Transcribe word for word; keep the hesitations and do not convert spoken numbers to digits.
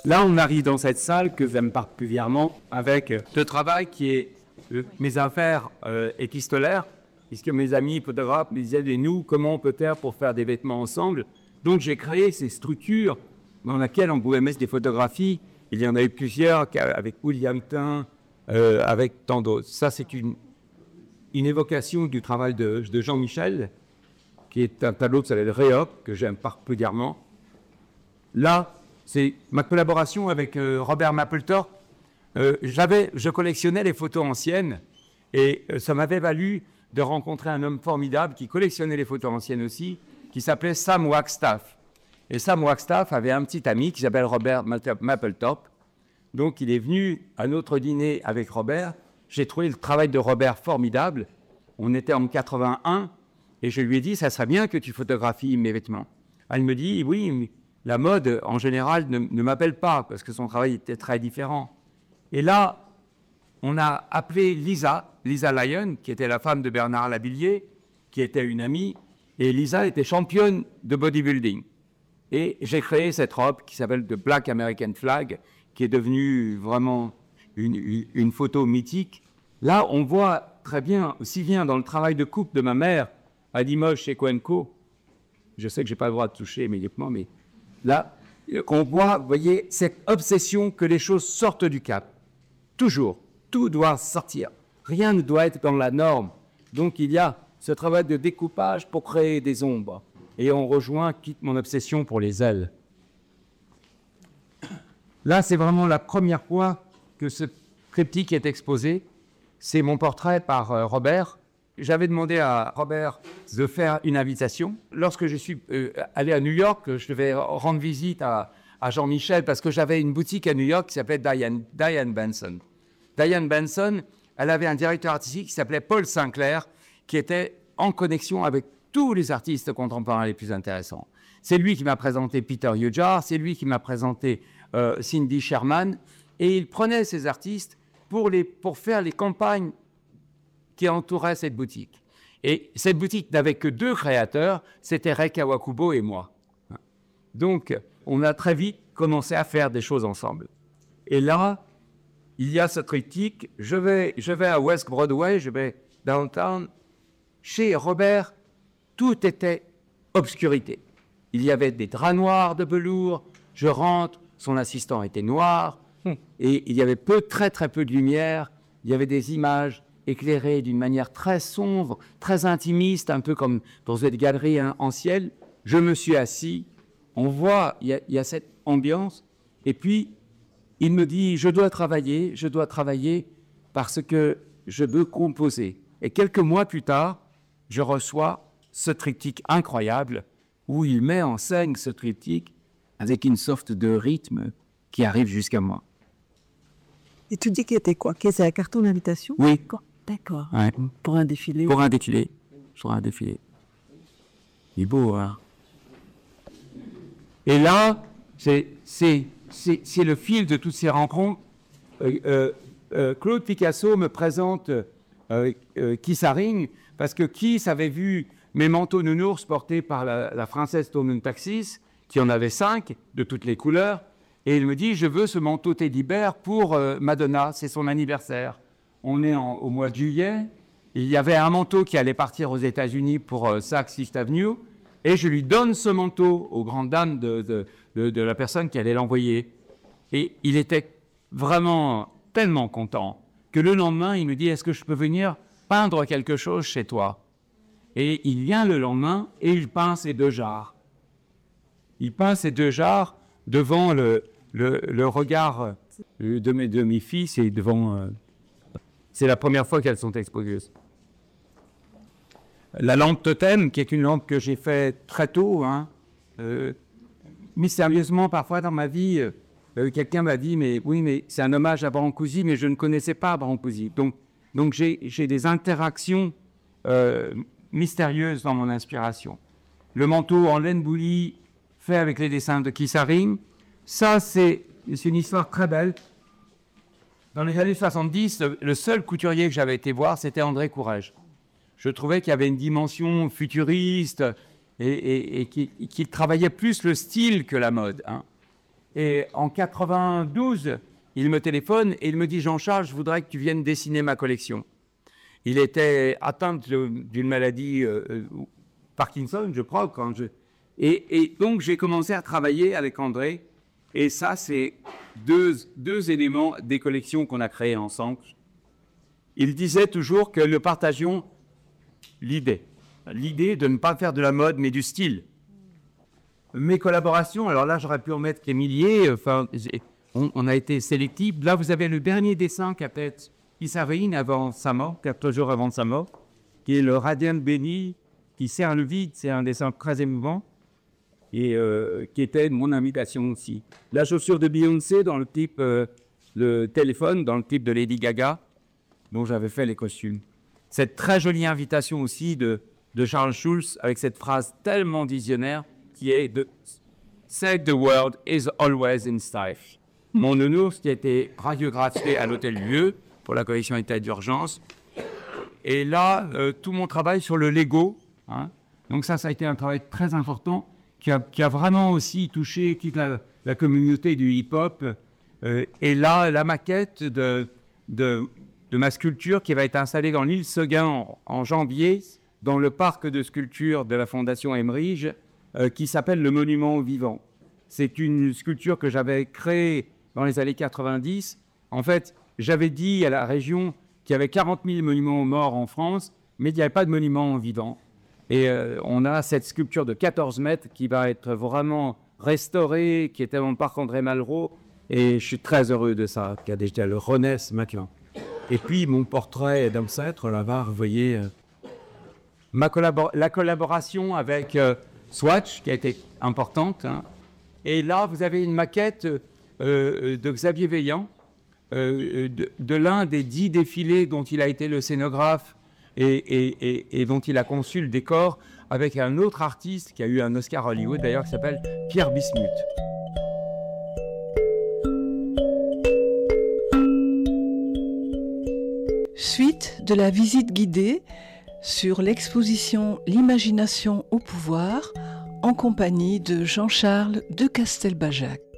Là, on arrive dans cette salle que j'aime particulièrement avec le travail qui est euh, mes affaires euh, épistolaires, puisque mes amis photographes me disaient, et nous, comment on peut faire pour faire des vêtements ensemble? Donc, j'ai créé ces structures dans lesquelles on pouvait mettre des photographies. Il y en a eu plusieurs avec William Tain, euh, avec tant d'autres. Ça, c'est une, une évocation du travail de, de Jean-Michel, qui est un tableau qui s'appelle Réop, que j'aime particulièrement. Là, c'est ma collaboration avec euh, Robert Mapplethorpe. Euh, j'avais, je collectionnais les photos anciennes et euh, ça m'avait valu de rencontrer un homme formidable qui collectionnait les photos anciennes aussi, qui s'appelait Sam Wagstaff. Et Sam Wagstaff avait un petit ami qui s'appelle Robert Mapplethorpe. Donc il est venu à notre dîner avec Robert. J'ai trouvé le travail de Robert formidable. On était en quatre-vingt-un et je lui ai dit, ça serait bien que tu photographies mes vêtements. Elle me dit, oui, mais la mode, en général, ne, ne m'appelle pas, parce que son travail était très différent. Et là, on a appelé Lisa, Lisa Lyon, qui était la femme de Bernard Lavilliers, qui était une amie, et Lisa était championne de bodybuilding. Et j'ai créé cette robe qui s'appelle The Black American Flag, qui est devenue vraiment une, une photo mythique. Là, on voit très bien, aussi bien dans le travail de coupe de ma mère, à Limoges chez Coenco, je sais que je n'ai pas le droit de toucher immédiatement, mais là, on voit, vous voyez, cette obsession que les choses sortent du cap. Toujours, tout doit sortir. Rien ne doit être dans la norme. Donc il y a ce travail de découpage pour créer des ombres. Et on rejoint, quitte mon obsession pour les ailes. Là, c'est vraiment la première fois que ce triptyque est exposé. C'est mon portrait par euh, Robert. J'avais demandé à Robert de faire une invitation. Lorsque je suis euh, allé à New York, je devais rendre visite à, à Jean-Michel parce que j'avais une boutique à New York qui s'appelait Diane, Diane Benson. Diane Benson, elle avait un directeur artistique qui s'appelait Paul Sinclair, qui était en connexion avec tous les artistes contemporains les plus intéressants. C'est lui qui m'a présenté Peter Hujar, c'est lui qui m'a présenté euh, Cindy Sherman, et il prenait ces artistes pour, les, pour faire les campagnes qui entourait cette boutique. Et cette boutique n'avait que deux créateurs, c'était Rei Kawakubo et moi. Donc, on a très vite commencé à faire des choses ensemble. Et là, il y a ce triptyque, je vais, je vais à West Broadway, je vais downtown. Chez Robert, tout était obscurité. Il y avait des draps noirs de velours, je rentre, son assistant était noir, et il y avait peu, très très peu de lumière, il y avait des images éclairé d'une manière très sombre, très intimiste, un peu comme dans cette galerie hein, en ciel. Je me suis assis, on voit, il y, y a cette ambiance, et puis il me dit, je dois travailler, je dois travailler parce que je veux composer. Et quelques mois plus tard, je reçois ce triptyque incroyable où il met en scène ce triptyque avec une sorte de rythme qui arrive jusqu'à moi. Et tu dis qu'il était quoi? Que c'est un carton d'invitation? Oui. D'accord. Ouais. Pour un défilé? Pour un défilé. Pour un défilé. Il est beau, hein? Et là, c'est, c'est, c'est, c'est le fil de toutes ces rencontres. Euh, euh, euh, Claude Picasso me présente euh, euh, Keith Haring, parce que Keith avait vu mes manteaux nounours portés par la, la française Tonon Taxis, qui en avait cinq, de toutes les couleurs, et il me dit, je veux ce manteau Teddy Bear pour euh, Madonna, c'est son anniversaire. On est en, au mois de juillet, il y avait un manteau qui allait partir aux États-Unis pour euh, Saks Fifth Avenue, et je lui donne ce manteau aux grandes dames de, de, de, de la personne qui allait l'envoyer. Et il était vraiment tellement content que le lendemain, il me dit, est-ce que je peux venir peindre quelque chose chez toi? Et il vient le lendemain et il peint ces deux jarres. Il peint ces deux jarres devant le, le, le regard de mes, de mes fils et devant... Euh, c'est la première fois qu'elles sont exposées. La lampe totem, qui est une lampe que j'ai faite très tôt, hein, euh, mystérieusement, parfois dans ma vie, euh, quelqu'un m'a dit, mais oui, mais c'est un hommage à Brancusi, mais je ne connaissais pas Brancusi. Donc, donc j'ai, j'ai des interactions euh, mystérieuses dans mon inspiration. Le manteau en laine bouillie, fait avec les dessins de Keith Haring, ça, c'est, c'est une histoire très belle. Dans les années soixante-dix, le, le seul couturier que j'avais été voir, c'était André Courrèges. Je trouvais qu'il y avait une dimension futuriste et, et, et qu'il, qu'il travaillait plus le style que la mode. Hein. Et en quatre-vingt-douze, il me téléphone et il me dit « Jean-Charles, je voudrais que tu viennes dessiner ma collection ». Il était atteint d'une maladie euh, Parkinson, je crois. Quand je... et, et donc, j'ai commencé à travailler avec André. Et ça, c'est deux, deux éléments des collections qu'on a créées ensemble. Il disait toujours que nous partagions l'idée. L'idée de ne pas faire de la mode, mais du style. Mes collaborations, alors là, j'aurais pu en mettre des milliers. Enfin, on, on a été sélectifs. Là, vous avez le dernier dessin qu'a fait Isarine avant sa mort, quatre jours avant sa mort, qui est le Radiant béni, qui sert le vide. C'est un dessin très émouvant et euh, qui était mon invitation aussi. La chaussure de Beyoncé dans le type, euh, le téléphone dans le type de Lady Gaga, dont j'avais fait les costumes. Cette très jolie invitation aussi de, de Charles Schulz avec cette phrase tellement visionnaire qui est de « Say the world is always in style ». Mon nounours qui a été radiographié à l'Hôtel Dieu pour la collection État d'urgence. Et là, euh, tout mon travail sur le Lego. Hein. Donc ça, ça a été un travail très important qui a, qui a vraiment aussi touché toute la, la communauté du hip-hop. Euh, et là, la maquette de, de, de ma sculpture qui va être installée dans l'île Seguin en, en janvier, dans le parc de sculpture de la Fondation Emerige, euh, qui s'appelle le Monument aux Vivants. C'est une sculpture que j'avais créée dans les années quatre-vingt-dix. En fait, j'avais dit à la région qu'il y avait quarante mille monuments aux morts en France, mais il n'y avait pas de monuments aux vivants. Et euh, on a cette sculpture de quatorze mètres qui va être vraiment restaurée, qui était dans le parc André Malraux. Et je suis très heureux de ça, qui a déjà le renaisse maintenant. Et puis mon portrait d'ancêtre, là-bas, vous voyez, euh, ma collabor- la collaboration avec euh, Swatch, qui a été importante. Hein. Et là, vous avez une maquette euh, de Xavier Veillant, euh, de, de l'un des dix défilés dont il a été le scénographe et, et, et, et dont il a conçu le décor, avec un autre artiste qui a eu un Oscar Hollywood, d'ailleurs, qui s'appelle Pierre Bismuth. Suite de la visite guidée sur l'exposition L'imagination au pouvoir en compagnie de Jean-Charles de Castelbajac.